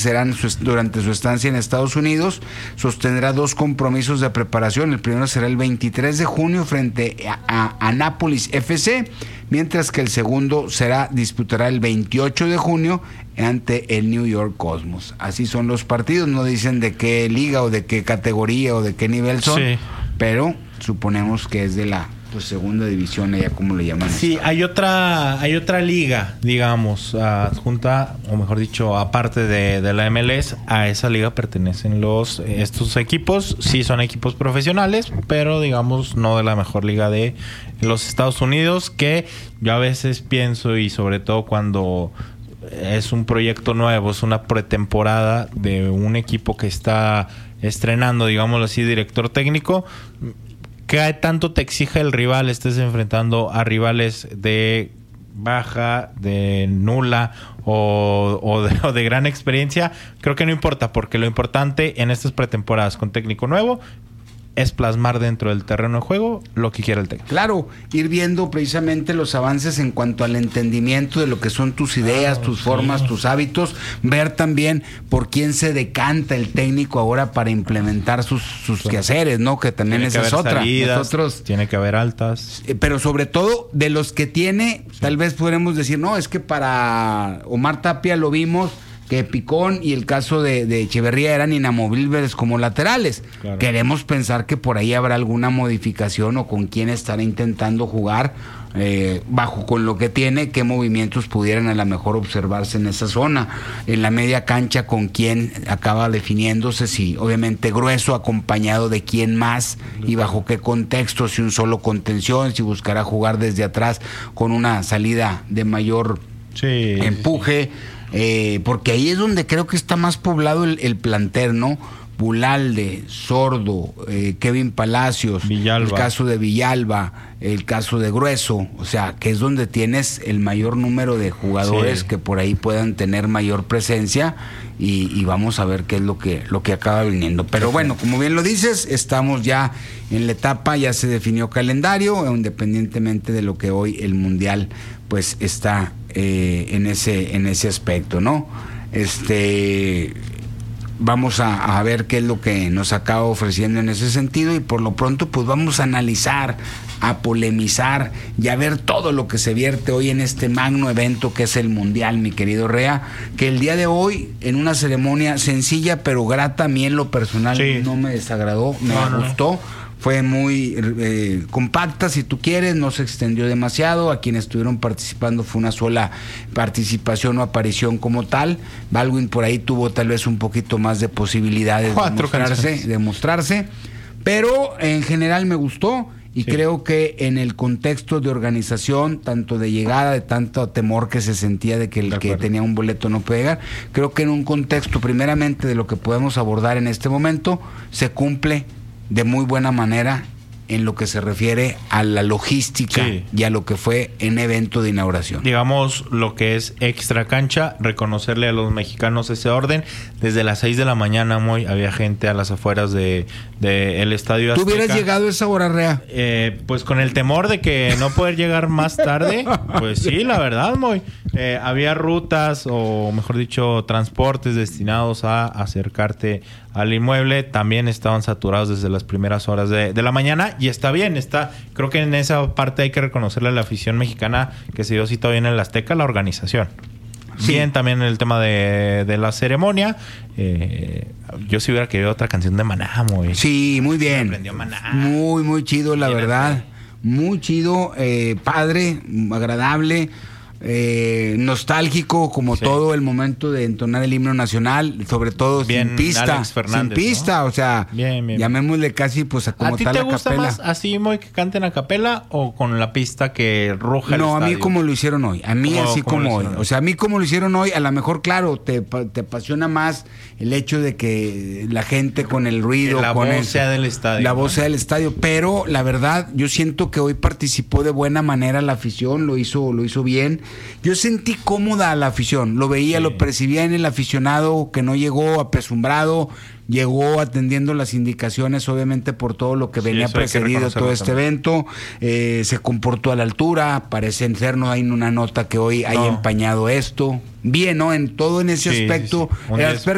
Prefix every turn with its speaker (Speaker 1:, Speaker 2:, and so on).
Speaker 1: serán durante su estancia en Estados Unidos. Sostendrá 2 compromisos de preparación. El primero será el 23 de junio frente a Anápolis FC, mientras que el segundo disputará el 28 de junio ante el New York Cosmos. Así son los partidos, no dicen de qué liga o de qué categoría o de qué nivel son, sí, pero suponemos que es de la segunda división, ya como le llaman.
Speaker 2: Sí, hay otra liga, digamos, adjunta, o mejor dicho, aparte de la MLS. A esa liga pertenecen estos equipos. Sí, son equipos profesionales, pero digamos no de la mejor liga de los Estados Unidos, que yo a veces pienso, y sobre todo cuando es un proyecto nuevo, es una pretemporada de un equipo que está estrenando, digámoslo así, director técnico, ¿qué tanto te exige el rival? Estés enfrentando a rivales de baja, de nula o de gran experiencia. Creo que no importa, porque lo importante en estas pretemporadas con técnico nuevo es plasmar dentro del terreno de juego lo que quiera el técnico.
Speaker 1: Claro, ir viendo precisamente los avances en cuanto al entendimiento de lo que son tus ideas, tus formas, tus hábitos, ver también por quién se decanta el técnico ahora para implementar sus quehaceres, ¿no? Que también esa es otra.
Speaker 2: Salidas,
Speaker 1: nosotros
Speaker 2: tiene que haber altas.
Speaker 1: Pero sobre todo, de los que tiene, tal vez podremos decir, no, es que para Omar Tapia lo vimos que Picón y el caso de Echeverría eran inamovibles como laterales. Claro. Queremos pensar que por ahí habrá alguna modificación o con quién estará intentando jugar bajo con lo que tiene, qué movimientos pudieran a lo mejor observarse en esa zona. En la media cancha, con quién acaba definiéndose, si obviamente Grueso acompañado de quién más y bajo qué contexto, si un solo contención, si buscará jugar desde atrás con una salida de mayor empuje. Porque ahí es donde creo que está más poblado el plantel, ¿no? Bulalde, Sordo, Kevin Palacios, Villalba. El caso de Villalba, el caso de Grueso, o sea, que es donde tienes el mayor número de jugadores que por ahí puedan tener mayor presencia y vamos a ver qué es lo que acaba viniendo. Pero bueno, como bien lo dices, estamos ya en la etapa, ya se definió calendario, independientemente de lo que hoy el Mundial pues está en ese aspecto, ¿no? Vamos a ver qué es lo que nos acaba ofreciendo en ese sentido y por lo pronto pues vamos a analizar, a polemizar y a ver todo lo que se vierte hoy en este magno evento que es el Mundial, mi querido Rea, que el día de hoy en una ceremonia sencilla pero grata, a mí en lo personal no me desagradó, me gustó. Fue muy compacta, si tú quieres, no se extendió demasiado. A quienes estuvieron participando fue una sola participación o aparición como tal. Baldwin por ahí tuvo tal vez un poquito más de posibilidades de mostrarse. Pero en general me gustó y creo que en el contexto de organización, tanto de llegada, de tanto temor que se sentía de que el que tenía un boleto no puede llegar, creo que en un contexto primeramente de lo que podemos abordar en este momento, se cumple de muy buena manera en lo que se refiere a la logística y a lo que fue en evento de inauguración.
Speaker 2: Digamos, lo que es extra cancha, reconocerle a los mexicanos ese orden. Desde las 6 de la mañana había gente a las afueras de el Estadio Azteca.
Speaker 1: ¿Tú hubieras llegado a esa hora, Rea?
Speaker 2: Pues con el temor de que no poder llegar más tarde, pues sí, la verdad, había rutas, o mejor dicho, transportes destinados a acercarte al inmueble. También estaban saturados desde las primeras horas de la mañana y está bien, creo que en esa parte hay que reconocerle a la afición mexicana que se dio cita bien en el Azteca, la organización. Bien, también en el tema de la ceremonia. Yo sí hubiera querido otra canción de Maná,
Speaker 1: Sí, muy bien.
Speaker 2: Me aprendió Maná.
Speaker 1: Muy, muy chido, la verdad. Muy chido, padre, agradable. Nostálgico como todo el momento de entonar el himno nacional, sobre todo
Speaker 2: bien,
Speaker 1: sin pista, sin pista, ¿no? O sea, bien. Llamémosle casi pues a como
Speaker 2: tal a
Speaker 1: la
Speaker 2: capela. ¿A ti te gusta más así, que canten a capela o con la pista que ruja el estadio?
Speaker 1: No, a mí como lo hicieron hoy, a mí así como hoy. O sea, a mí como lo hicieron hoy, a lo mejor, claro, te apasiona más el hecho de que la gente con el ruido,
Speaker 2: la voz sea del estadio.
Speaker 1: La voz sea del estadio, pero la verdad, yo siento que hoy participó de buena manera la afición, lo hizo bien. Yo sentí cómoda a la afición, lo veía, lo percibía en el aficionado que no llegó apesumbrado, llegó atendiendo las indicaciones, obviamente por todo lo que venía precedido todo este evento, se comportó a la altura, parece ser, no hay una nota que hoy haya empañado esto, bien, ¿no? En todo en ese aspecto, el aspecto